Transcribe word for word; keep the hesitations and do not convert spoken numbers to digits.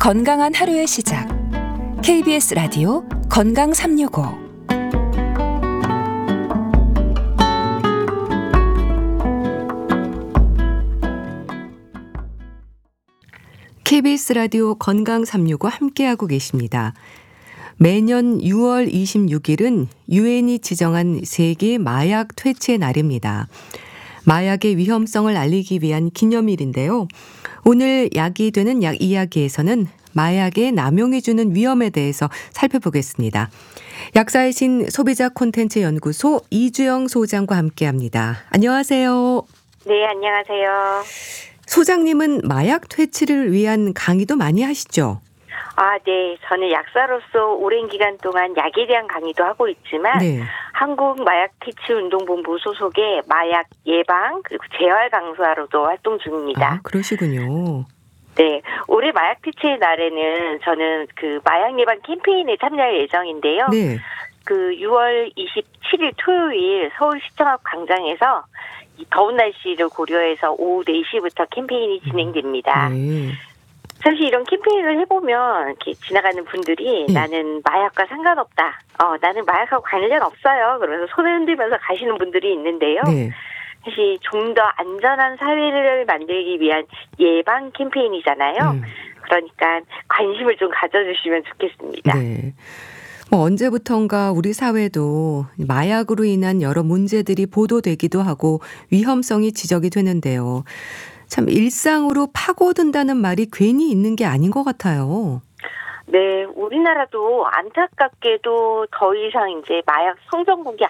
건강한 하루의 시작. 케이비에스 라디오 건강 삼육오. 케이비에스 라디오 건강 삼육오 함께하고 계십니다. 매년 유월 이십육일은 유엔이 지정한 세계 마약 퇴치의 날입니다. 마약의 위험성을 알리기 위한 기념일인데요. 오늘 약이 되는 약 이야기에서는 마약의 남용이 주는 위험에 대해서 살펴보겠습니다. 약사의 신 소비자 콘텐츠 연구소 이주영 소장과 함께합니다. 안녕하세요. 네, 안녕하세요. 소장님은 마약 퇴치를 위한 강의도 많이 하시죠? 아, 네. 저는 약사로서 오랜 기간 동안 약에 대한 강의도 하고 있지만 네. 한국 마약 퇴치 운동본부 소속의 마약 예방 그리고 재활 강사로도 활동 중입니다. 아, 그러시군요. 네. 올해 마약 퇴치의 날에는 저는 그 마약 예방 캠페인에 참여할 예정인데요. 네. 그 유월 이십칠일 토요일 서울시청 앞 광장에서 이 더운 날씨를 고려해서 오후 네 시부터 캠페인이 진행됩니다. 네. 사실 이런 캠페인을 해보면 이렇게 지나가는 분들이 네. 나는 마약과 상관없다. 어, 나는 마약하고 관련 없어요. 그러면서 손을 흔들면서 가시는 분들이 있는데요. 네. 사실 좀 더 안전한 사회를 만들기 위한 예방 캠페인이잖아요. 음. 그러니까 관심을 좀 가져주시면 좋겠습니다. 네. 뭐 언제부턴가 우리 사회도 마약으로 인한 여러 문제들이 보도되기도 하고 위험성이 지적이 되는데요. 참 일상으로 파고든다는 말이 괜히 있는 게 아닌 것 같아요. 네, 우리나라도 안타깝게도 더 이상 이제 마약 성정국이